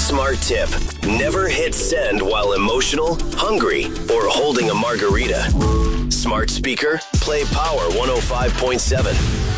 Smart tip. Never hit send while emotional, hungry, or holding a margarita. Smart speaker, play Power 105.7.